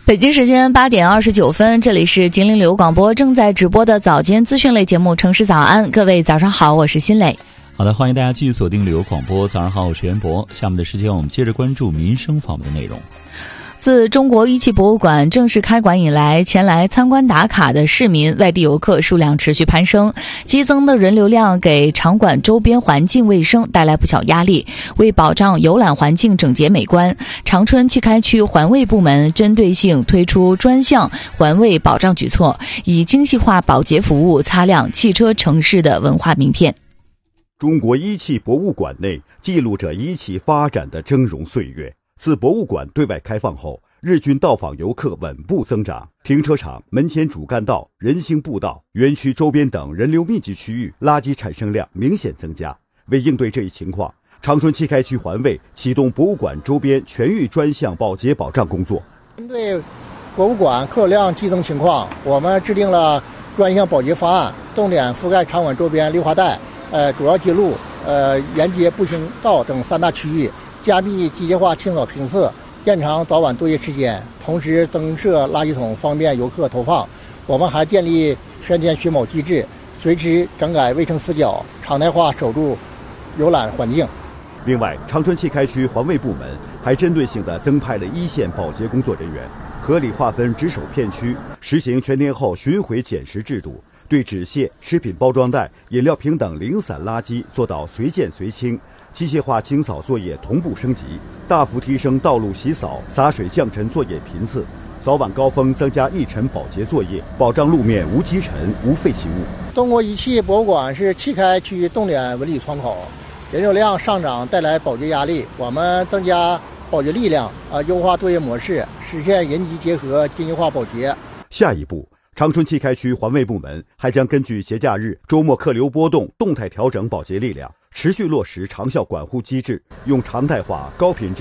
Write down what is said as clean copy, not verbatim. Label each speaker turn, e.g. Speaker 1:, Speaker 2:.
Speaker 1: 北京时间8点29分，这里是吉林旅游广播正在直播的早间资讯类节目《城市早安》，各位早上好，我是辛磊。
Speaker 2: 好的，欢迎大家继续锁定旅游广播。早上好，我是袁博。下面的时间我们接着关注民生方面的内容。
Speaker 1: 自中国一汽博物馆正式开馆以来，前来参观打卡的市民、外地游客数量持续攀升，激增的人流量给场馆周边环境卫生带来不小压力。为保障游览环境整洁美观，长春汽开区环卫部门针对性推出专项环卫保障举措，以精细化保洁服务擦亮汽车城市的文化名片。
Speaker 3: 中国一汽博物馆内记录着一汽发展的峥嵘岁月。自博物馆对外开放后，日均到访游客稳步增长，停车场、门前主干道、人行步道、园区周边等人流密集区域垃圾产生量明显增加。为应对这一情况，长春汽开区环卫启动博物馆周边全域专项保洁保障工作。
Speaker 4: 针对博物馆客流量激增情况，我们制定了专项保洁方案，重点覆盖场馆周边绿化带、主要街路、沿街步行道等3大区域，加密机械化清扫频次，延长早晚作业时间，同时增设垃圾桶，方便游客投放。我们还建立全天巡保机制，随时整改卫生死角，常态化守住游览环境。
Speaker 3: 另外，长春汽开区环卫部门还针对性地增派了一线保洁工作人员，合理划分值守片区，实行全天候巡回检实制度，对纸屑、食品包装袋、饮料瓶等零散垃圾做到随见随清。机械化清扫作业同步升级，大幅提升道路洗扫、洒水降尘作业频次，早晚高峰增加一尘保洁作业，保障路面无积尘、无废弃物。
Speaker 4: 中国一汽博物馆是汽开区重点文旅窗口，人流量上涨带来保洁压力，我们增加保洁力量，优化作业模式，实现人机结合、精细化保洁。
Speaker 3: 下一步，长春汽开区环卫部门还将根据节假日、周末客流波动，动态调整保洁力量，持续落实长效管护机制，用常态化、高品质